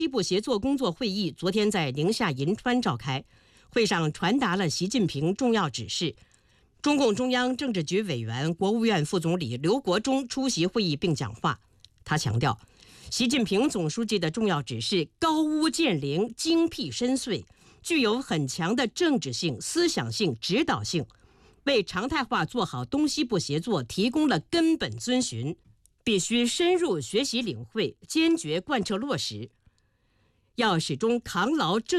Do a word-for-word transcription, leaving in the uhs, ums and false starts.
西部协作工作会议昨天在宁夏银川召开，会上传达了习近平重要指示。中共中央政治局委员、国务院副总理刘国中出席会议并讲话。他强调，习近平总书记的重要指示高屋建瓴、精辟深邃，具有很强的政治性、思想性、指导性，为常态化做好东西部协作提供了根本遵循，必须深入学习领会，坚决贯彻落实。要始终扛牢政